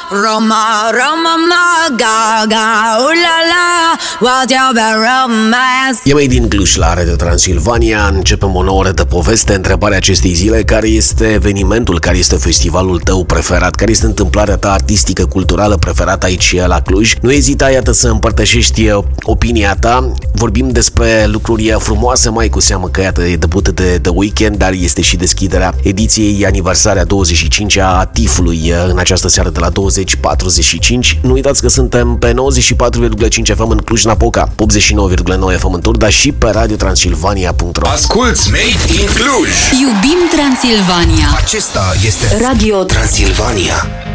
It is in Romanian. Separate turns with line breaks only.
Roma, Roma, Gaga, ulala, what you be romance.
E mai din Cluj la Radio Transilvania. Începem o nouă oră de poveste. Întrebarea acestei zile: care este evenimentul, care este festivalul tău preferat, care este întâmplarea ta artistică, culturală preferată aici la Cluj? Nu ezita, iată, să împărtășești opinia ta. Vorbim despre lucruri frumoase, mai cu seamă că iată e debut de weekend, dar este și deschiderea ediției aniversarea 25-a a TIFF-ului în această seară de la 20:45. Nu uitați că suntem pe 94,5 FM în Cluj-Napoca, 89,9 FM în Turda, dar și pe radiotransilvania.ro.
Asculți Made in Cluj!
Iubim Transilvania!
Acesta este Radio Transilvania.